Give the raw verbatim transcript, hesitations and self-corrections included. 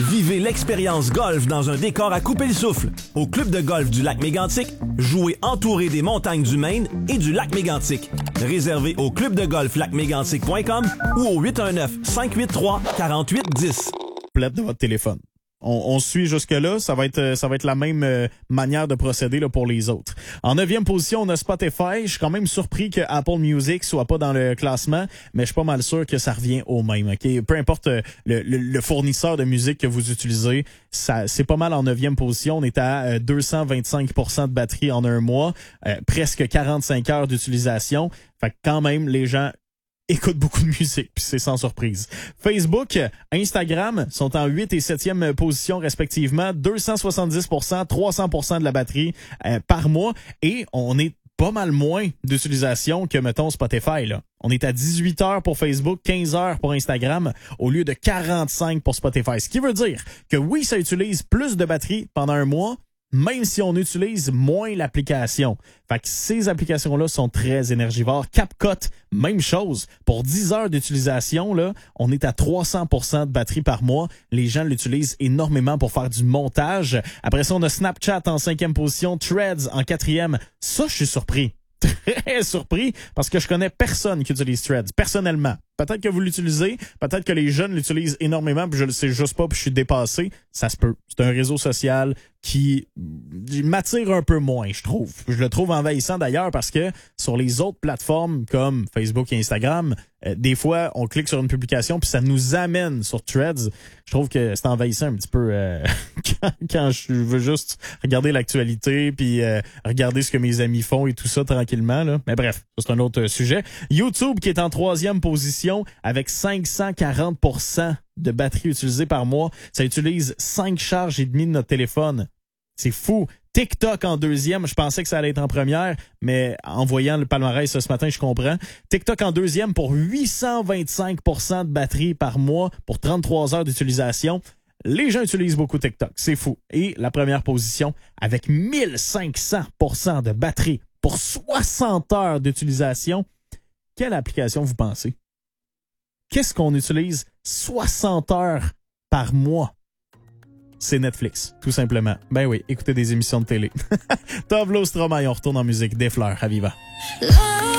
Vivez l'expérience golf dans un décor à couper le souffle. Au club de golf du lac Mégantic, jouez entouré des montagnes du Maine et du lac Mégantic. Réservé au club de golf lac mégantic point com ou au huit un neuf, cinq huit trois, quatre huit un zéro. Complète de votre téléphone. On, on suit jusque-là, ça va être ça va être la même euh, manière de procéder là, pour les autres. En neuvième position, on a Spotify. Je suis quand même surpris que Apple Music soit pas dans le classement, mais je suis pas mal sûr que ça revient au même. Ok, peu importe euh, le, le, le fournisseur de musique que vous utilisez, ça c'est pas mal en neuvième position. On est à euh, deux cent vingt-cinq pour cent de batterie en un mois, euh, presque quarante-cinq heures d'utilisation. Fait que quand même, les gens écoute beaucoup de musique, puis c'est sans surprise. Facebook, Instagram sont en huit et septième position respectivement, deux cent soixante-dix pour cent, trois cents pour cent de la batterie euh, par mois, et on est pas mal moins d'utilisation que, mettons, Spotify, là. On est à dix-huit heures pour Facebook, quinze heures pour Instagram, au lieu de quarante-cinq pour Spotify. Ce qui veut dire que oui, ça utilise plus de batterie pendant un mois, même si on utilise moins l'application. Fait que ces applications-là sont très énergivores. CapCut, même chose. Pour dix heures d'utilisation, là, on est à trois cents pour cent de batterie par mois. Les gens l'utilisent énormément pour faire du montage. Après ça, on a Snapchat en cinquième position, Threads en quatrième. Ça, je suis surpris. Très surpris parce que je connais personne qui utilise Threads, personnellement. Peut-être que vous l'utilisez, peut-être que les jeunes l'utilisent énormément, puis je le sais juste pas, puis je suis dépassé. Ça se peut. C'est un réseau social qui m'attire un peu moins, je trouve. Je le trouve envahissant d'ailleurs parce que sur les autres plateformes comme Facebook et Instagram, euh, des fois, on clique sur une publication puis ça nous amène sur Threads. Je trouve que c'est envahissant un petit peu euh, quand, quand je veux juste regarder l'actualité puis euh, regarder ce que mes amis font et tout ça tranquillement, là. Mais bref, ça, c'est un autre sujet. YouTube qui est en troisième position avec cinq cent quarante pour cent de batterie utilisée par mois. Ça utilise cinq charges et demie de notre téléphone. C'est fou. TikTok en deuxième, je pensais que ça allait être en première, mais en voyant le palmarès ce matin, je comprends. TikTok en deuxième pour huit cent vingt-cinq pour cent de batterie par mois pour trente-trois heures d'utilisation. Les gens utilisent beaucoup TikTok, c'est fou. Et la première position avec mille cinq cents pour cent de batterie pour soixante heures d'utilisation. Quelle application vous pensez? Qu'est-ce qu'on utilise soixante heures par mois? C'est Netflix, tout simplement. Ben oui, écoutez des émissions de télé. Tove Lo Stromae, on retourne en musique. Des fleurs, à Viva.